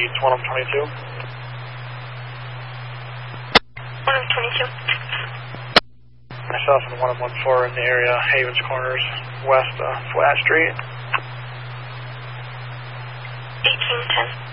leads 1 of 22. 1 of 22. Myself and 1 of 14 in the area, Havens Corners, west Flat Street. 1810.